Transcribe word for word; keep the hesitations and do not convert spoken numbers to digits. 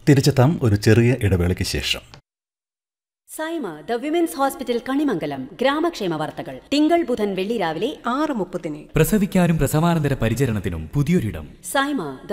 തിരിച്ചെത്താം ഒരു ചെറിയ ഇടവേളയ്ക്ക് ശേഷം. Saima the women's hospital Kanimangalam ഗ്രാമക്ഷേമ വാർത്തകൾ തിങ്കൾ ബുധൻ വെള്ളി രാവിലെ ആറ് മുപ്പതിന്. പ്രസവിക്കാനും പ്രസവാനന്തര പരിചരണത്തിനും പുതിയൊരിടം. സൈമ